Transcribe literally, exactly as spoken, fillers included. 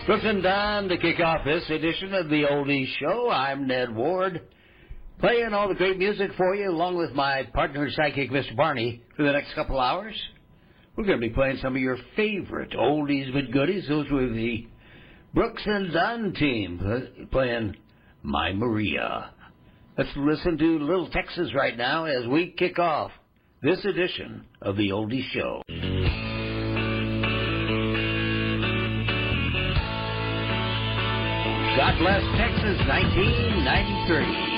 Brooks and Dunn to kick off this edition of the Oldies Show. I'm Ned Ward, playing all the great music for you, along with my partner sidekick, Mister Barney, for the next couple hours. We're going to be playing some of your favorite oldies but goodies. Those were the Brooks and Dunn team playing My Maria. Let's listen to Little Texas right now as we kick off this edition of the Oldies Show. God Bless Texas, nineteen ninety-three.